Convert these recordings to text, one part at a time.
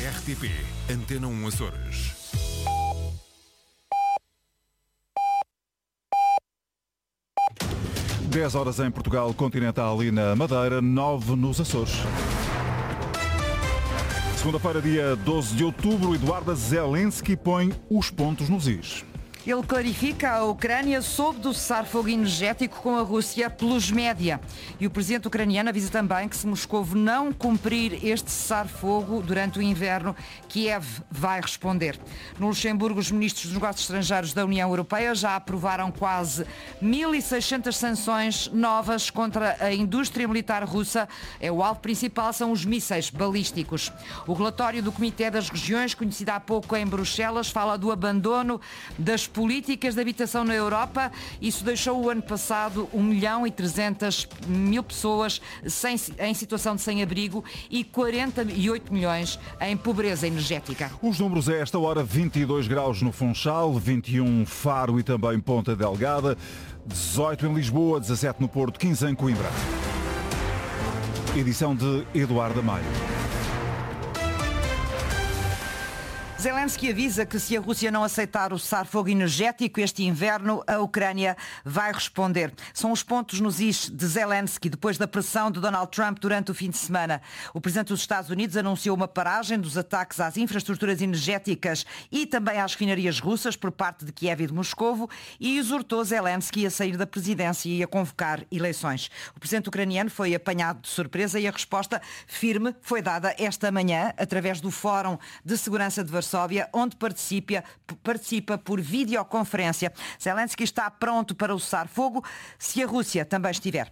RTP Antena 1 Açores. Dez horas em Portugal continental e na Madeira, 9 nos Açores. Segunda-feira, dia 12 de outubro, Eduardo Zelensky põe os pontos nos is. Ele clarifica: a Ucrânia soube do cessar-fogo energético com a Rússia pelos média. E o presidente ucraniano avisa também que, se Moscou não cumprir este cessar-fogo durante o inverno, Kiev vai responder. No Luxemburgo, os ministros dos negócios estrangeiros da União Europeia já aprovaram quase 1.600 sanções novas contra a indústria militar russa. O alvo principal são os mísseis balísticos. O relatório do Comitê das Regiões, conhecido há pouco em Bruxelas, fala do abandono das políticas de habitação na Europa. Isso deixou o ano passado 1.300.000 pessoas em situação de sem-abrigo e 48 milhões em pobreza energética. Os números a esta hora: 22 graus no Funchal, 21 Faro e também Ponta Delgada, 18 em Lisboa, 17 no Porto, 15 em Coimbra. Edição de Eduardo Maio. Zelensky avisa que, se a Rússia não aceitar o cessar-fogo energético este inverno, a Ucrânia vai responder. São os pontos nos is de Zelensky depois da pressão de Donald Trump durante o fim de semana. O presidente dos Estados Unidos anunciou uma paragem dos ataques às infraestruturas energéticas e também às refinarias russas por parte de Kiev e de Moscovo e exortou Zelensky a sair da presidência e a convocar eleições. O presidente ucraniano foi apanhado de surpresa e a resposta firme foi dada esta manhã através do Fórum de Segurança de Varsóvia, onde participa por videoconferência. Zelensky está pronto para o cessar-fogo se a Rússia também estiver.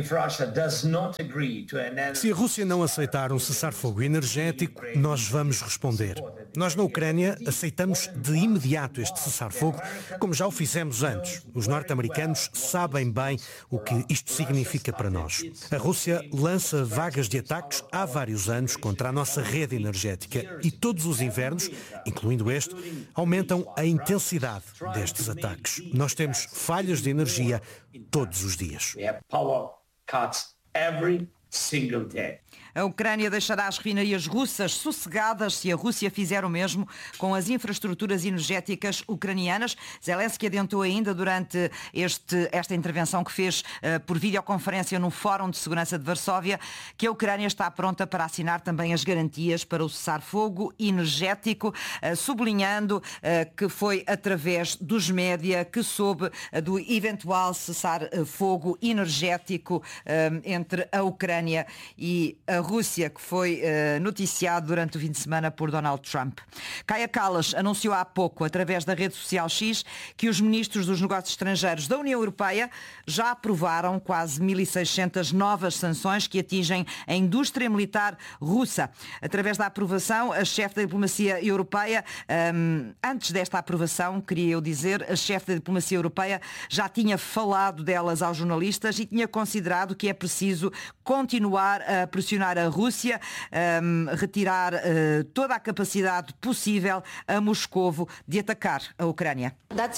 Se a Rússia não aceitar um cessar-fogo energético, nós vamos responder. Nós, na Ucrânia, aceitamos de imediato este cessar-fogo, como já o fizemos antes. Os norte-americanos sabem bem o que isto significa para nós. A Rússia lança vagas de ataques há vários anos contra a nossa rede energética e todos os invernos, incluindo este, aumentam a intensidade destes ataques. Nós temos falhas de energia todos os dias. Cuts every single day. A Ucrânia deixará as refinarias russas sossegadas se a Rússia fizer o mesmo com as infraestruturas energéticas ucranianas. Zelensky adiantou ainda durante esta intervenção que fez por videoconferência no Fórum de Segurança de Varsóvia que a Ucrânia está pronta para assinar também as garantias para o cessar-fogo energético, sublinhando que foi através dos média que soube do eventual cessar-fogo energético entre a Ucrânia e a Rússia, que foi noticiado durante o fim de semana por Donald Trump. Kaja Kallas anunciou há pouco, através da rede social X, que os ministros dos negócios estrangeiros da União Europeia já aprovaram quase 1.600 novas sanções que atingem a indústria militar russa. Através da aprovação, a chefe da diplomacia europeia, antes desta aprovação, queria eu dizer, a chefe da diplomacia europeia já tinha falado delas aos jornalistas e tinha considerado que é preciso continuar a pressionar a Rússia, retirar toda a capacidade possível a Moscovo de atacar a Ucrânia.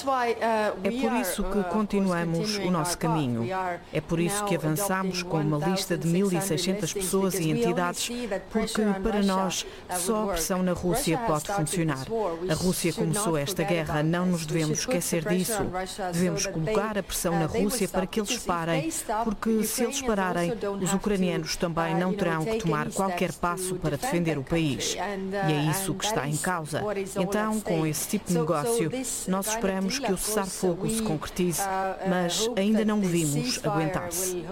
É por isso que continuamos o nosso caminho. É por isso que avançamos com uma lista de 1.600 pessoas e entidades, porque para nós só a pressão na Rússia pode funcionar. A Rússia começou esta guerra, não nos devemos esquecer disso. Devemos colocar a pressão na Rússia para que eles parem, porque se eles pararem, os ucranianos também não terão que tomar qualquer passo para defender o país. E é isso que está em causa. Então, com esse tipo de negócio, nós esperamos que o cessar-fogo se concretize, mas ainda não o vimos aguentar-se.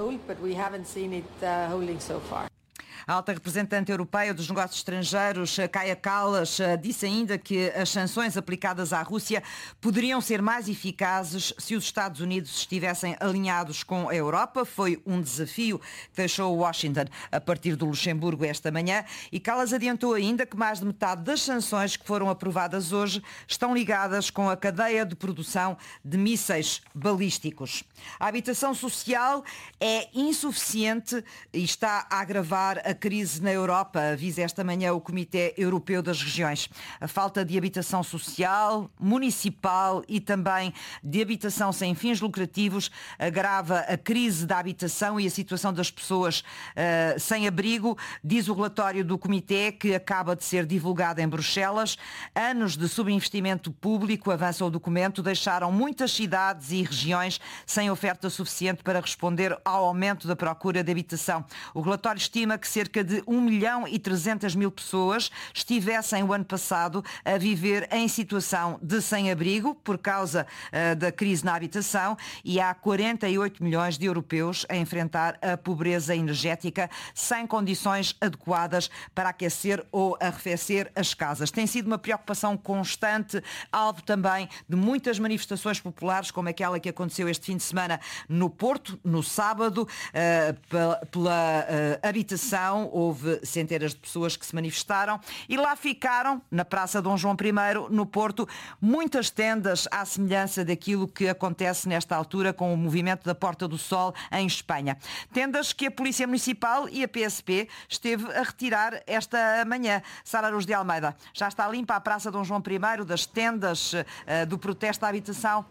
A alta representante europeia dos negócios estrangeiros, Kaja Kallas, disse ainda que as sanções aplicadas à Rússia poderiam ser mais eficazes se os Estados Unidos estivessem alinhados com a Europa. Foi um desafio que deixou Washington a partir do Luxemburgo esta manhã. E Kallas adiantou ainda que mais de metade das sanções que foram aprovadas hoje estão ligadas com a cadeia de produção de mísseis balísticos. A habitação social é insuficiente e está a agravar a crise na Europa, avisa esta manhã o Comitê Europeu das Regiões. A falta de habitação social, municipal e também de habitação sem fins lucrativos agrava a crise da habitação e a situação das pessoas sem abrigo, diz o relatório do Comitê, que acaba de ser divulgado em Bruxelas. Anos de subinvestimento público, avança o documento, deixaram muitas cidades e regiões sem oferta suficiente para responder ao aumento da procura de habitação. O relatório estima que cerca de 1.300.000 pessoas estivessem o ano passado a viver em situação de sem-abrigo por causa da crise na habitação, e há 48 milhões de europeus a enfrentar a pobreza energética sem condições adequadas para aquecer ou arrefecer as casas. Tem sido uma preocupação constante, alvo também de muitas manifestações populares, como aquela que aconteceu este fim de semana no Porto, no sábado, pela habitação. Houve centenas de pessoas que se manifestaram e lá ficaram, na Praça Dom João I, no Porto, muitas tendas à semelhança daquilo que acontece nesta altura com o movimento da Porta do Sol em Espanha. Tendas que a Polícia Municipal e a PSP esteve a retirar esta manhã. Sara Araújo de Almeida, já está limpa a Praça Dom João I das tendas do protesto à habitação?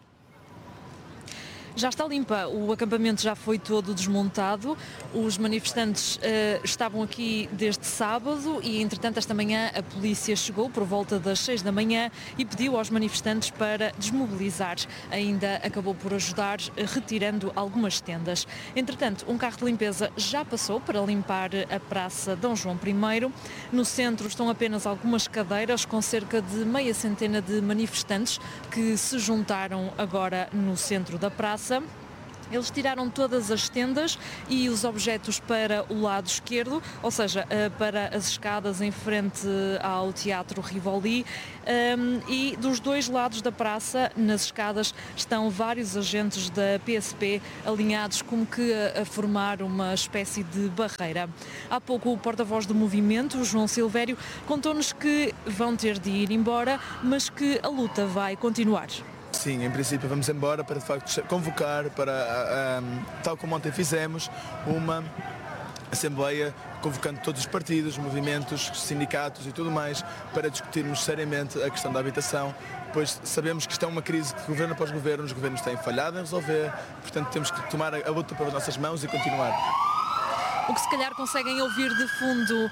Já está limpa, o acampamento já foi todo desmontado, os manifestantes estavam aqui desde sábado e, entretanto, esta manhã a polícia chegou por volta das 6 da manhã e pediu aos manifestantes para desmobilizar. Ainda acabou por ajudar retirando algumas tendas. Entretanto, um carro de limpeza já passou para limpar a Praça Dom João I. No centro estão apenas algumas cadeiras com cerca de meia centena de manifestantes que se juntaram agora no centro da praça. Eles tiraram todas as tendas e os objetos para o lado esquerdo, ou seja, para as escadas em frente ao Teatro Rivoli, e dos dois lados da praça, nas escadas, estão vários agentes da PSP alinhados como que a formar uma espécie de barreira. Há pouco o porta-voz do movimento, João Silvério, contou-nos que vão ter de ir embora, mas que a luta vai continuar. Sim, em princípio vamos embora para de facto convocar para, tal como ontem fizemos, uma assembleia convocando todos os partidos, movimentos, sindicatos e tudo mais para discutirmos seriamente a questão da habitação, pois sabemos que isto é uma crise que governo após governo, os governos têm falhado em resolver, portanto temos que tomar a luta pelas nossas mãos e continuar. O que se calhar conseguem ouvir de fundo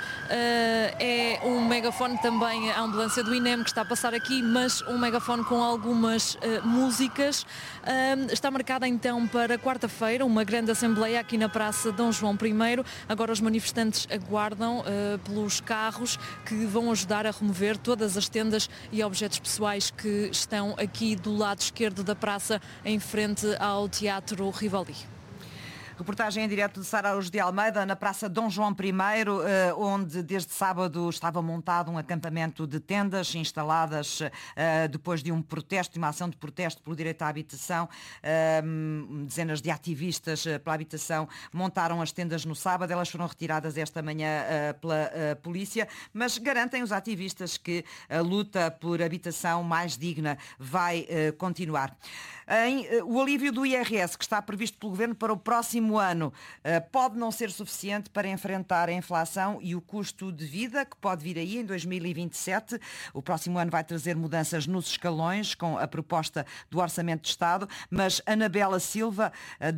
é um megafone, também a ambulância do INEM que está a passar aqui, mas um megafone com algumas músicas. Está marcada então para quarta-feira uma grande assembleia aqui na Praça Dom João I. Agora os manifestantes aguardam pelos carros que vão ajudar a remover todas as tendas e objetos pessoais que estão aqui do lado esquerdo da praça, em frente ao Teatro Rivoli. Reportagem em direto de Sara Araújo de Almeida, na Praça Dom João I, onde desde sábado estava montado um acampamento de tendas instaladas depois de um protesto, de uma ação de protesto pelo direito à habitação. Dezenas de ativistas pela habitação montaram as tendas no sábado, elas foram retiradas esta manhã pela polícia, mas garantem os ativistas que a luta por habitação mais digna vai continuar. O alívio do IRS, que está previsto pelo Governo para o próximo ano, pode não ser suficiente para enfrentar a inflação e o custo de vida que pode vir aí em 2027. O próximo ano vai trazer mudanças nos escalões com a proposta do Orçamento de Estado, mas Anabela Silva,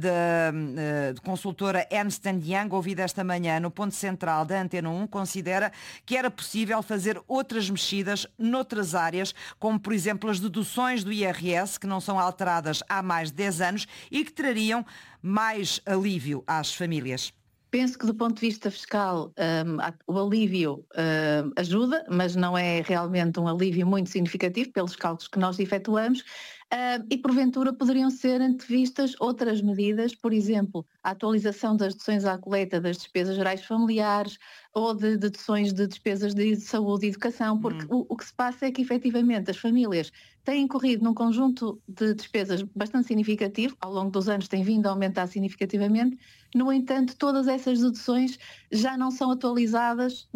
de consultora Ernst & Young, ouvida esta manhã no Ponto Central da Antena 1, considera que era possível fazer outras mexidas noutras áreas, como por exemplo as deduções do IRS, que não são alteradas há mais de 10 anos e que trariam mais alívio às famílias. Penso que do ponto de vista fiscal o alívio ajuda, mas não é realmente um alívio muito significativo pelos cálculos que nós efetuamos. E porventura poderiam ser antevistas outras medidas, por exemplo, a atualização das deduções à coleta das despesas gerais familiares ou de deduções de despesas de saúde e educação, porque o que se passa é que efetivamente as famílias têm incorrido num conjunto de despesas bastante significativo, ao longo dos anos tem vindo a aumentar significativamente. No entanto, todas essas deduções já não são atualizadas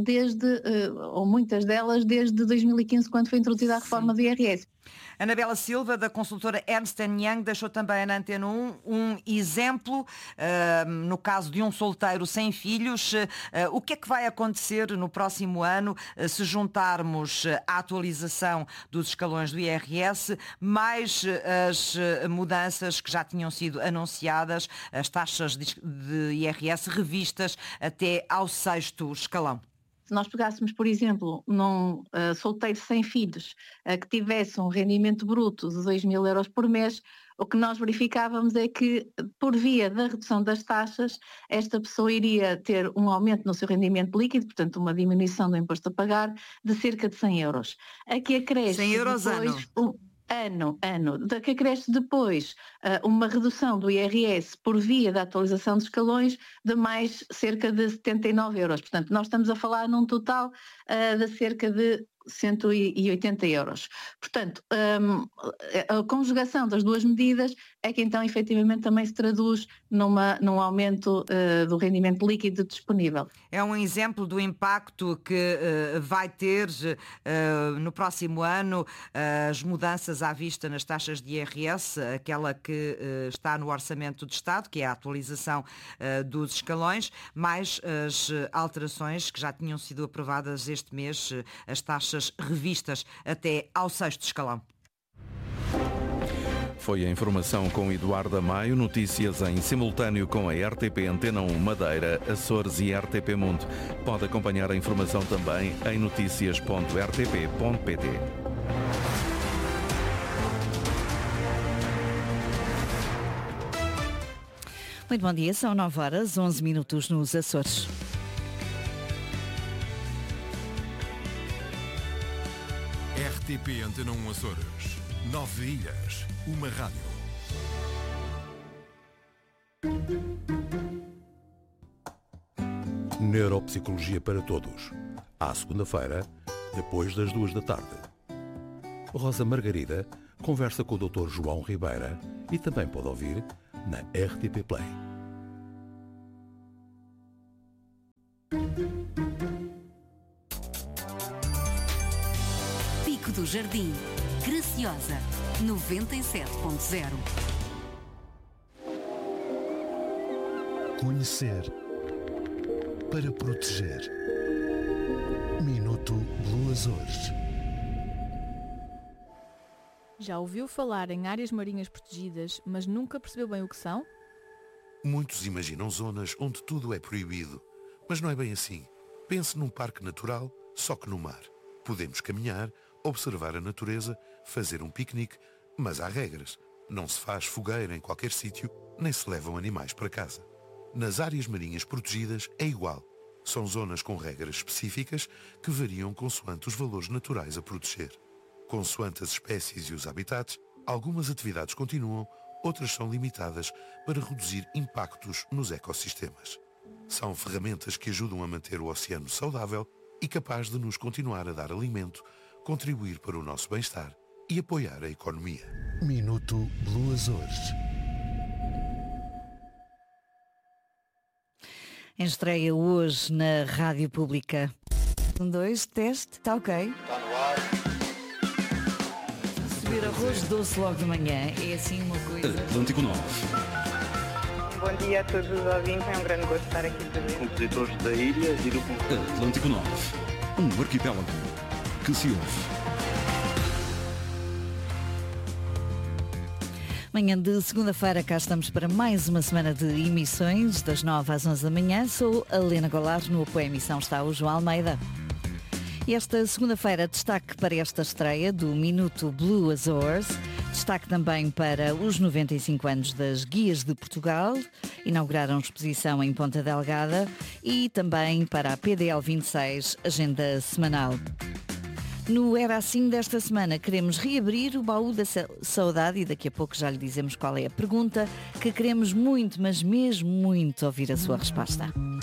ou muitas delas, desde 2015, quando foi introduzida a reforma do IRS. Anabela Silva, da consultora Ernst & Young deixou também na Antena 1 um exemplo, no caso de um solteiro sem filhos. O que é que vai acontecer no próximo ano se juntarmos a atualização dos escalões do IRS, mais as mudanças que já tinham sido anunciadas, as taxas de IRS revistas até ao 6º escalão? Se nós pegássemos, por exemplo, num solteiro sem filhos que tivesse um rendimento bruto de 2.000 euros por mês, o que nós verificávamos é que, por via da redução das taxas, esta pessoa iria ter um aumento no seu rendimento líquido, portanto uma diminuição do imposto a pagar, de cerca de 100 euros. Aqui acresce 100 euros depois, ano, que acresce depois uma redução do IRS por via da atualização dos escalões de mais cerca de 79 euros. Portanto, nós estamos a falar num total de cerca de 180 euros. Portanto, a conjugação das duas medidas é que então efetivamente também se traduz num aumento do rendimento líquido disponível. É um exemplo do impacto que vai ter no próximo ano as mudanças à vista nas taxas de IRS, aquela que está no Orçamento de Estado, que é a atualização dos escalões, mais as alterações que já tinham sido aprovadas este mês, as taxas revistas até ao 6º escalão. Foi a informação com Eduardo Amaio, notícias em simultâneo com a RTP Antena 1 Madeira, Açores e RTP Mundo. Pode acompanhar a informação também em noticias.rtp.pt. Muito bom dia, são 9h11 nos Açores. RTP Antena 1 Açores. 9 ilhas, uma rádio. Neuropsicologia para todos. À segunda-feira, depois das 2 da tarde. Rosa Margarida conversa com o Dr. João Ribeira e também pode ouvir na RTP Play. Pico do Jardim, Graciosa, 97.0. Conhecer para proteger. Minuto Blue Açores. Já ouviu falar em áreas marinhas protegidas, mas nunca percebeu bem o que são? Muitos imaginam zonas onde tudo é proibido, mas não é bem assim. Pense num parque natural, só que no mar. Podemos caminhar, observar a natureza, fazer um piquenique, mas há regras. Não se faz fogueira em qualquer sítio, nem se levam animais para casa. Nas áreas marinhas protegidas é igual. São zonas com regras específicas que variam consoante os valores naturais a proteger. Consoante as espécies e os habitats, algumas atividades continuam, outras são limitadas para reduzir impactos nos ecossistemas. São ferramentas que ajudam a manter o oceano saudável e capaz de nos continuar a dar alimento, contribuir para o nosso bem-estar e apoiar a economia. Minuto Blue Açores. Em estreia hoje na Rádio Pública. 1, 2, teste, está ok? Está no ar. Subir arroz doce logo de manhã é assim uma coisa... Atlântico 9. Bom dia a todos os ouvintes, é um grande gosto estar aqui presente. Compositores da ilha e do Atlântico 9. Um arquipélago que se ouve. Manhã de segunda-feira, cá estamos para mais uma semana de emissões, das 9 às 11 da manhã. Sou a Helena Golar, no apoio à emissão está o João Almeida. E esta segunda-feira, destaque para esta estreia do Minuto Blue Açores, destaque também para os 95 anos das Guias de Portugal, inauguraram exposição em Ponta Delgada, e também para a PDL 26, agenda semanal. No Era Assim desta semana queremos reabrir o baú da saudade e daqui a pouco já lhe dizemos qual é a pergunta que queremos muito, mas mesmo muito ouvir a sua resposta.